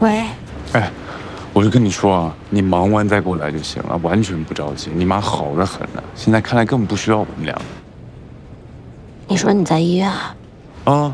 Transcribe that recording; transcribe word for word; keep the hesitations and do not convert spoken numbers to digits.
喂， 哎，我就跟你说啊，你忙完再过来就行了，完全不着急。你妈好得很呢，现在看来根本不需要我们俩。 你说你在医院啊？ 啊。